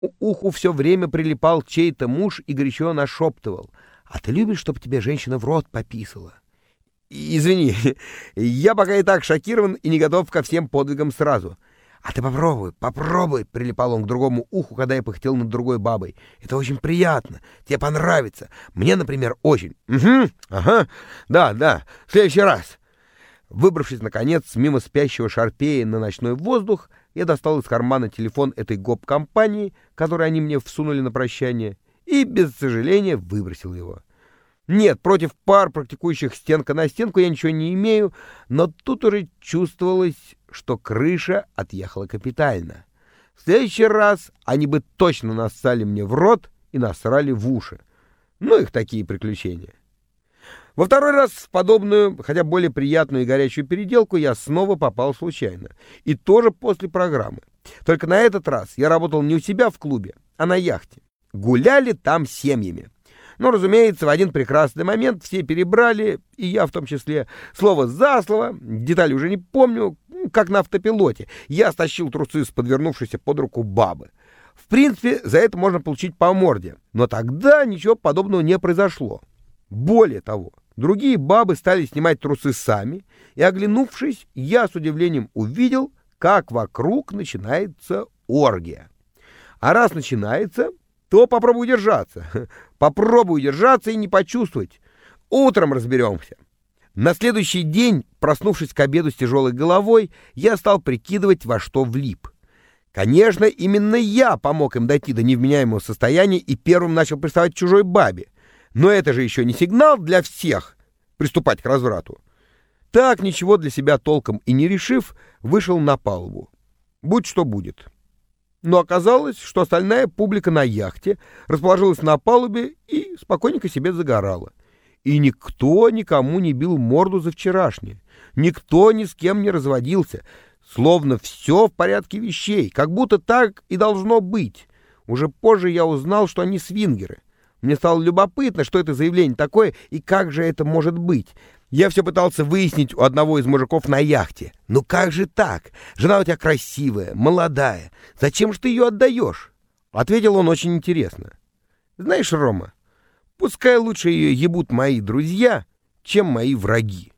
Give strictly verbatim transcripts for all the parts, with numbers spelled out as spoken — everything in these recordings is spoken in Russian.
уху все время прилипал чей-то муж и горячо нашептывал: «А ты любишь, чтобы тебе женщина в рот пописала?» Извини, я пока и так шокирован и не готов ко всем подвигам сразу. «А ты попробуй, попробуй», — прилипал он к другому уху, когда я пыхтел над другой бабой. «Это очень приятно, тебе понравится. Мне, например, очень». «Угу, ага, да, да, в следующий раз». Выбравшись, наконец, мимо спящего шарпея на ночной воздух, я достал из кармана телефон этой гоп-компании, который они мне всунули на прощание, и без сожаления выбросил его. Нет, против пар, практикующих стенка на стенку, я ничего не имею, но тут уже чувствовалось, что крыша отъехала капитально. В следующий раз они бы точно нассали мне в рот и насрали в уши. Ну их такие приключения. Во второй раз в подобную, хотя более приятную и горячую переделку я снова попал случайно. И тоже после программы. Только на этот раз я работал не у себя в клубе, а на яхте. Гуляли там семьями. Но, разумеется, в один прекрасный момент все перебрали, и я в том числе, слово за слово, детали уже не помню, как на автопилоте, я стащил трусы с подвернувшейся под руку бабы. В принципе, за это можно получить по морде, но тогда ничего подобного не произошло. Более того, другие бабы стали снимать трусы сами, и, оглянувшись, я с удивлением увидел, как вокруг начинается оргия. А раз начинается, то попробуй удержаться. Попробуй удержаться и не почувствовать. Утром разберемся. На следующий день, проснувшись к обеду с тяжелой головой, я стал прикидывать, во что влип. Конечно, именно я помог им дойти до невменяемого состояния и первым начал приставать к чужой бабе. Но это же еще не сигнал для всех приступать к разврату. Так, ничего для себя толком и не решив, вышел на палубу. Будь что будет. Но оказалось, что остальная публика на яхте расположилась на палубе и спокойненько себе загорала. И никто никому не бил морду за вчерашнее. Никто ни с кем не разводился. Словно все в порядке вещей, как будто так и должно быть. Уже позже я узнал, что они свингеры. Мне стало любопытно, что это заявление такое и как же это может быть. Я все пытался выяснить у одного из мужиков на яхте. «Ну как же так? Жена у тебя красивая, молодая. Зачем же ты ее отдаешь?» Ответил он очень интересно. «Знаешь, Рома, пускай лучше ее ебут мои друзья, чем мои враги».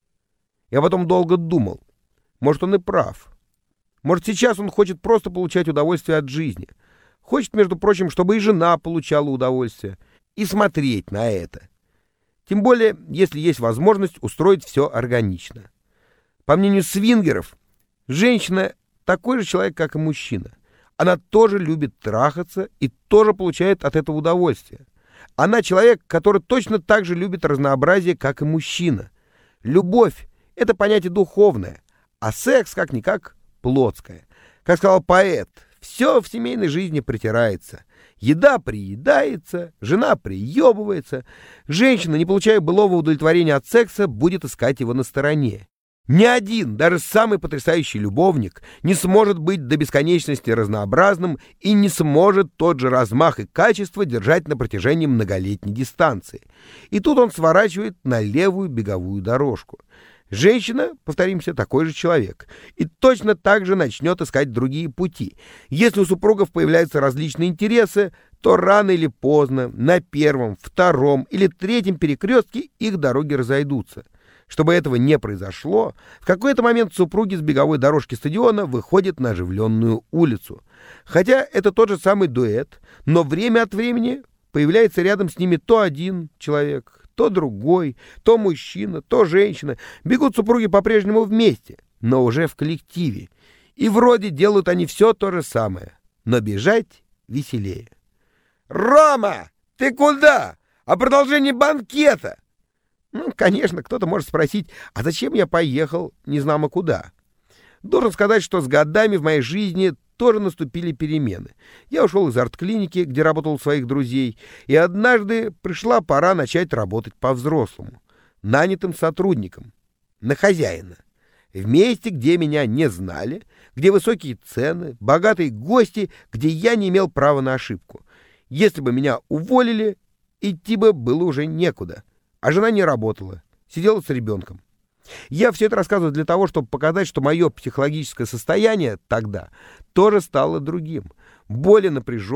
Я потом долго думал. Может, он и прав. Может, сейчас он хочет просто получать удовольствие от жизни. Хочет, между прочим, чтобы и жена получала удовольствие. И смотреть на это. Тем более, если есть возможность устроить все органично. По мнению свингеров, женщина такой же человек, как и мужчина. Она тоже любит трахаться и тоже получает от этого удовольствие. Она человек, который точно так же любит разнообразие, как и мужчина. Любовь — это понятие духовное, а секс, как-никак, плотское. Как сказал поэт, все в семейной жизни притирается. Еда приедается, жена приебывается. Женщина, не получая былого удовлетворения от секса, будет искать его на стороне. Ни один, даже самый потрясающий любовник, не сможет быть до бесконечности разнообразным и не сможет тот же размах и качество держать на протяжении многолетней дистанции. И тут он сворачивает на левую беговую дорожку. Женщина, повторимся, такой же человек, и точно так же начнет искать другие пути. Если у супругов появляются различные интересы, то рано или поздно на первом, втором или третьем перекрестке их дороги разойдутся. Чтобы этого не произошло, в какой-то момент супруги с беговой дорожки стадиона выходят на оживленную улицу. Хотя это тот же самый дуэт, но время от времени появляется рядом с ними то один человек, то другой, то мужчина, то женщина. Бегут супруги по-прежнему вместе, но уже в коллективе. И вроде делают они все то же самое, но бежать веселее. «Рома, ты куда? А продолжение банкета?» Ну, конечно, кто-то может спросить, а зачем я поехал незнамо куда? Должен сказать, что с годами в моей жизни тоже наступили перемены. Я ушел из арт-клиники, где работал у своих друзей, и однажды пришла пора начать работать по-взрослому, нанятым сотрудником, на хозяина. В месте, где меня не знали, где высокие цены, богатые гости, где я не имел права на ошибку. Если бы меня уволили, идти бы было уже некуда, а жена не работала, сидела с ребенком. Я все это рассказываю для того, чтобы показать, что мое психологическое состояние тогда тоже стало другим. более напряженной,